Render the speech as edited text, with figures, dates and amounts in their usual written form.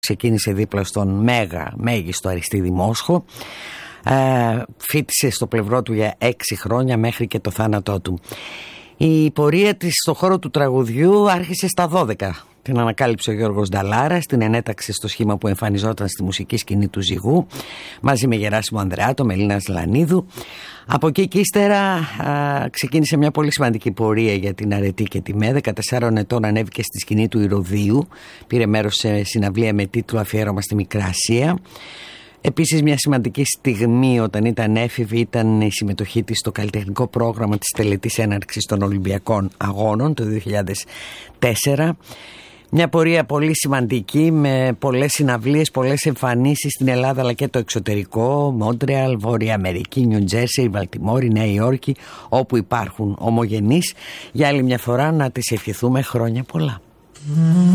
ξεκίνησε δίπλα στον μέγιστο Αριστίδη Μόσχο. Φοίτησε στο πλευρό του για 6 χρόνια μέχρι και το θάνατό του. Η πορεία της στον χώρο του τραγουδιού άρχισε στα 12. Την ανακάλυψε ο Γιώργος Νταλάρας, την ενέταξε στο σχήμα που εμφανιζόταν στη μουσική σκηνή του Ζυγού μαζί με Γεράσιμο Ανδρεάτο, Μελίνα Ζλανίδου. Από εκεί και ύστερα ξεκίνησε μια πολύ σημαντική πορεία για την αρετή και τη ΜΕ. 14 ετών ανέβηκε στη σκηνή του Ηρωδίου, πήρε μέρος σε συναυλία με τίτλο «Αφιέρωμα στη Μικρά Ασία». Επίσης μια σημαντική στιγμή όταν ήταν έφηβη ήταν η συμμετοχή της στο καλλιτεχνικό πρόγραμμα της τελετής έναρξης των Ολυμπιακών Αγώνων το 2004. Μια πορεία πολύ σημαντική με πολλές συναυλίες, πολλές εμφανίσεις στην Ελλάδα αλλά και το εξωτερικό, Μόντρεαλ, Βόρεια Αμερική, Νιου Τζέρσι, Βαλτιμόρη, Νέα Υόρκη, όπου υπάρχουν ομογενείς. Για άλλη μια φορά να τις ευχηθούμε χρόνια πολλά.